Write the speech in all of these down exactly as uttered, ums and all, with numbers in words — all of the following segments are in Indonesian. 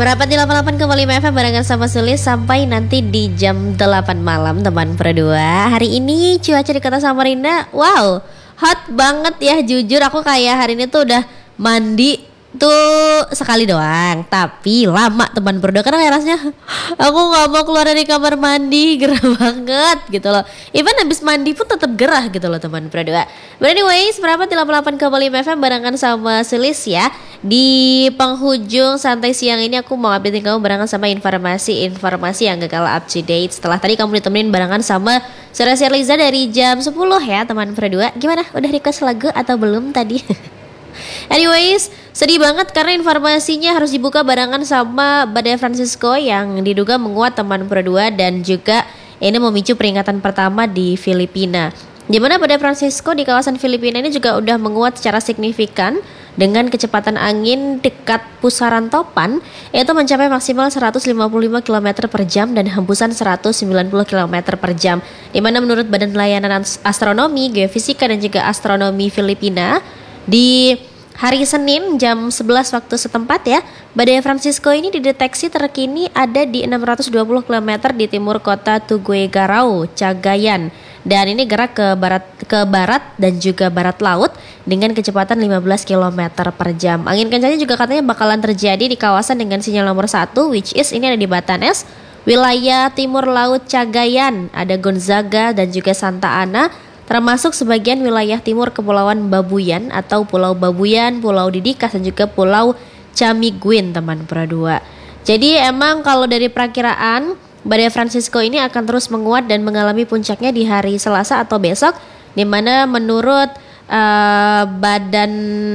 Merapat di delapan puluh delapan koma lima F M barengan sama Sulis sampai nanti di jam delapan malam teman berdua. Hari ini cuaca di kota Samarinda, wow, hot banget ya. Jujur aku kayak hari ini tuh udah mandi tuh sekali doang, tapi lama teman berdua karena kayak rasanya aku nggak mau keluar dari kamar mandi, gerah banget gitu loh. Even habis mandi pun tetap gerah gitu loh teman berdua. But anyways, Merapat di delapan puluh delapan koma lima F M barengan sama Sulis ya. Di penghujung santai siang ini aku mau updatein kamu barengan sama informasi-informasi yang gak kalah up to date. Setelah tadi kamu ditemenin barengan sama Sarah Liza dari jam sepuluh ya teman berdua. Gimana? Udah request lagu atau belum tadi? Anyways, sedih banget karena informasinya harus dibuka barengan sama Badai Francisco yang diduga menguat teman berdua dan juga ini memicu peringatan pertama di Filipina. Di mana Badai Francisco di kawasan Filipina ini juga udah menguat secara signifikan dengan kecepatan angin dekat pusaran topan yaitu mencapai maksimal seratus lima puluh lima kilometer per jam dan hembusan seratus sembilan puluh kilometer per jam. Di mana menurut Badan Pelayanan Astronomi, Geofisika dan juga Astronomi Filipina, di hari Senin jam sebelas waktu setempat ya, Badai Francisco ini dideteksi terkini ada di enam ratus dua puluh kilometer di timur kota Tuguegarao, Cagayan. Dan ini gerak ke barat ke barat dan juga barat laut dengan kecepatan lima belas kilometer per jam. Angin kencangnya juga katanya bakalan terjadi di kawasan dengan sinyal nomor satu, which is ini ada di Batanes, wilayah timur laut Cagayan, ada Gonzaga dan juga Santa Ana, termasuk sebagian wilayah timur Kepulauan Babuyan atau Pulau Babuyan, Pulau Didikas dan juga Pulau Camiguin teman berdua. Jadi emang kalau dari perakiraan Badai Francisco ini akan terus menguat dan mengalami puncaknya di hari Selasa atau besok, di mana menurut uh, badan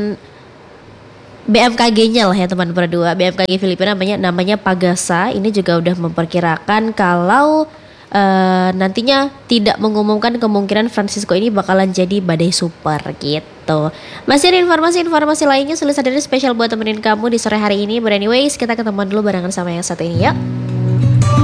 B M K G-nya lah ya teman berdua, B M K G Filipina namanya namanya Pagasa, ini juga udah memperkirakan kalau Uh, nantinya tidak mengumumkan kemungkinan Francisco ini bakalan jadi badai super gitu. Masih ada informasi-informasi lainnya Sulis ada spesial buat temenin kamu di sore hari ini. But anyways, kita ketemuan dulu barengan sama yang satu ini ya.